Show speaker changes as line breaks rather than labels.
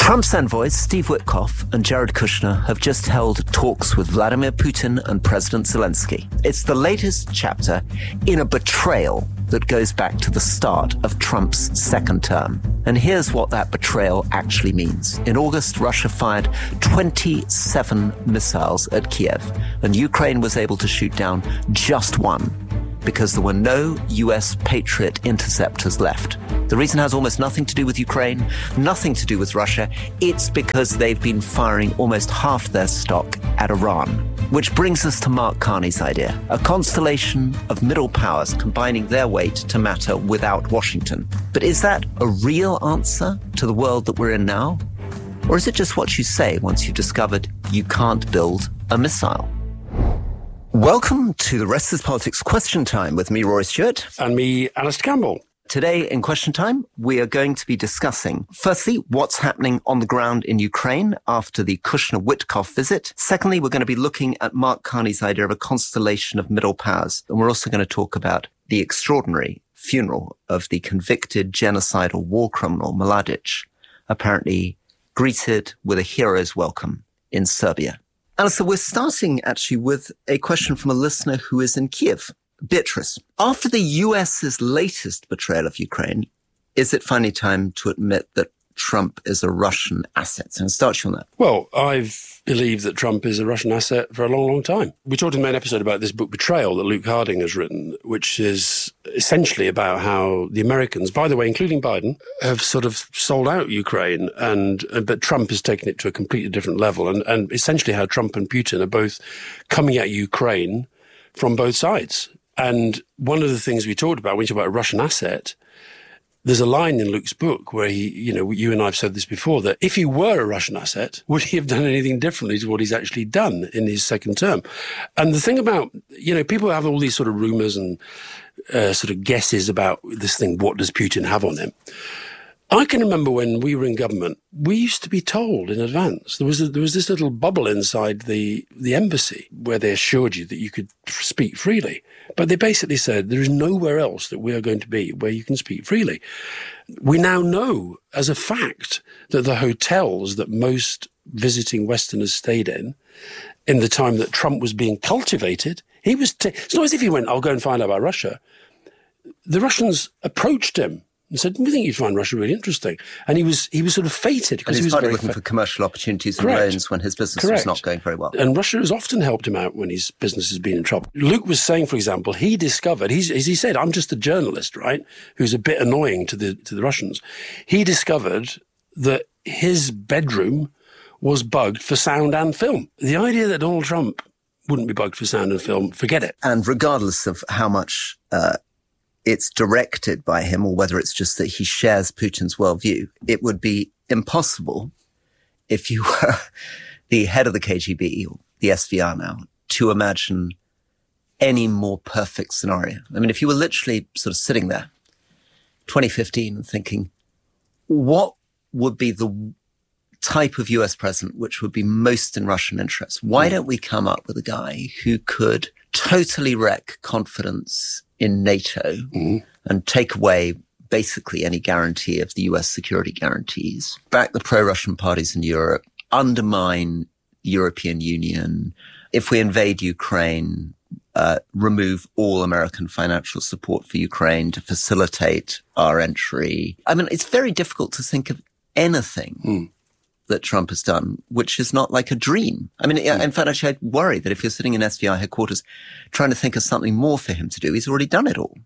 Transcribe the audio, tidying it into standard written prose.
Trump's envoys, Steve Witkoff and Jared Kushner, have just held talks with Vladimir Putin and President Zelensky. It's the latest chapter in a betrayal that goes back to the start of Trump's second term. And here's what that betrayal actually means. In August, Russia fired 27 missiles at Kiev, and Ukraine was able to shoot down just one, because there were no US Patriot interceptors left. The reason has almost nothing to do with Ukraine, nothing to do with Russia. It's because they've been firing almost half their stock at Iran. Which brings us to Mark Carney's idea, a constellation of middle powers combining their weight to matter without Washington. But is that a real answer to the world that we're in now? Or is it just what you say once you've discovered you can't build a missile? Welcome to the Rest is Politics Question Time with me, Rory Stewart.
And me, Alistair Campbell.
Today in Question Time, we are going to be discussing, firstly, what's happening on the ground in Ukraine after the Kushner-Witkoff visit. Secondly, we're going to be looking at Mark Carney's idea of a constellation of middle powers. And we're also going to talk about the extraordinary funeral of the convicted genocidal war criminal Mladic, apparently greeted with a hero's welcome in Serbia. Alistair, we're starting actually with a question from a listener who is in Kiev. Beatrice, after the US's latest betrayal of Ukraine, is it finally time to admit that Trump is a Russian asset? So I'll start you on that.
Well, I've believed that Trump is a Russian asset for a long, long time. We talked in the main episode about this book, Betrayal, that Luke Harding has written, which is essentially about how the Americans, by the way, including Biden, have sort of sold out Ukraine, but Trump has taken it to a completely different level, and essentially how Trump and Putin are both coming at Ukraine from both sides. And one of the things we talked about when you talk about a Russian asset, there's a line in Luke's book where he, you and I have said this before, that if he were a Russian asset, would he have done anything differently to what he's actually done in his second term? And the thing about, people have all these sort of rumors and sort of guesses about this thing, what does Putin have on him? I can remember when we were in government, we used to be told in advance. There was this little bubble inside the embassy where they assured you that you could speak freely. But they basically said there is nowhere else that we are going to be where you can speak freely. We now know as a fact that the hotels that most visiting Westerners stayed in the time that Trump was being cultivated, it's not as if he went, I'll go and find out about Russia. The Russians approached him and said, we think you'd find Russia really interesting. And he was sort of fated.
Because he was partly looking for commercial opportunities and loans when his business was not going very well.
And Russia has often helped him out when his business has been in trouble. Luke was saying, for example, he discovered, as he said, I'm just a journalist, right, who's a bit annoying to the Russians. He discovered that his bedroom was bugged for sound and film. The idea that Donald Trump wouldn't be bugged for sound and film, forget it.
And regardless of how much it's directed by him or whether it's just that he shares Putin's worldview, it would be impossible if you were the head of the KGB, or the SVR now, to imagine any more perfect scenario. I mean, if you were literally sort of sitting there, 2015, and thinking, what would be the type of US president which would be most in Russian interest? Why don't we come up with a guy who could totally wreck confidence in NATO and take away basically any guarantee of the US security guarantees, back the pro-Russian parties in Europe, undermine the European Union, if we invade Ukraine, remove all American financial support for Ukraine to facilitate our entry. I mean, it's very difficult to think of anything that Trump has done, which is not like a dream. I mean, in fact, actually, I'd worry that if you're sitting in SVR headquarters trying to think of something more for him to do, he's already done it all.